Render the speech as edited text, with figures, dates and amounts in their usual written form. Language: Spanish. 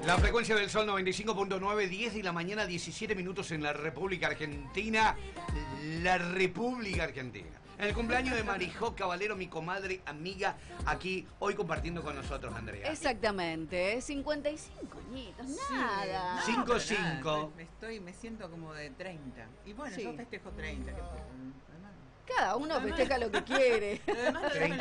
La frecuencia del sol 95.9, 10 de la mañana, 17 minutos en la República Argentina. La República Argentina. En el cumpleaños de Marijó Caballero, mi comadre, amiga, aquí hoy compartiendo con nosotros, Andrea. Exactamente, 55 añitos, nada. 5-5. Me siento como de 30. Y bueno, Sí. yo festejo 30. Cada uno festeja lo que quiere. Además, 30